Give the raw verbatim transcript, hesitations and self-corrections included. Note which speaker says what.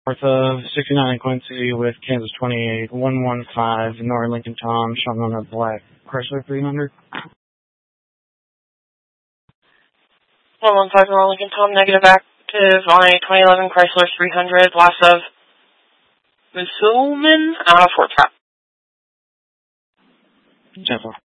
Speaker 1: North of sixty-nine Quincy with Kansas twenty-eight, one one five, North Lincoln Tom, showing on the black Chrysler three hundred.
Speaker 2: one one five, North Lincoln Tom, negative active on a twenty eleven Chrysler three hundred, loss of Musselman, uh, four trap.
Speaker 1: ten four.